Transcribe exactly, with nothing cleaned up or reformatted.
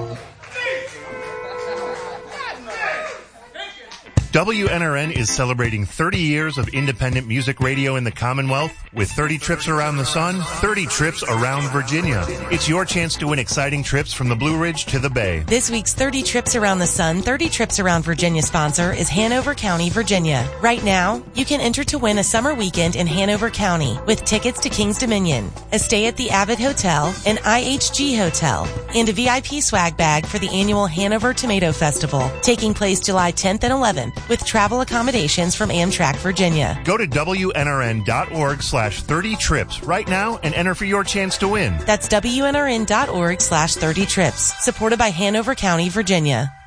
W N R N is celebrating thirty years of independent music radio in the Commonwealth with thirty trips around the sun, thirty trips around Virginia. It's your chance to win exciting trips from the Blue Ridge to the Bay. This week's thirty Trips Around the Sun, thirty Trips Around Virginia sponsor is Hanover County, Virginia. Right now, you can enter to win a summer weekend in Hanover County with tickets to King's Dominion, a stay at the Avid Hotel, an I H G Hotel, and a V I P swag bag for the annual Hanover Tomato Festival, taking place July tenth and eleventh. With travel accommodations from Amtrak, Virginia. Go to W N R N dot org slash thirty trips right now and enter for your chance to win. That's W N R N dot org slash thirty trips. Supported by Hanover County, Virginia.